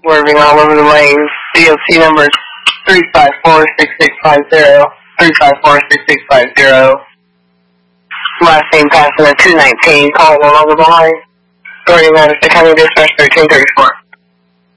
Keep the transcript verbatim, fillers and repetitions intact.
swerving all over the lanes. D O C number three five four six six five zero. three five four six six five zero. Last name passenger two nineteen. Call no longer behind. Authority Madison County Dispatch thirteen thirty-four.